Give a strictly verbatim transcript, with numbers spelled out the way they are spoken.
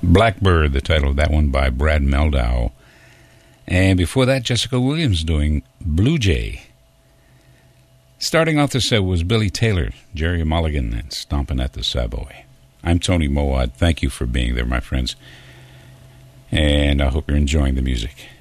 Blackbird, the title of that one by Brad Mehldau. And before that, Jessica Williams doing Blue Jay. Starting off the set was Billy Taylor, Jerry Mulligan, and Stompin' at the Savoy. I'm Tony Mowat. Thank you for being there, my friends. And I hope you're enjoying the music.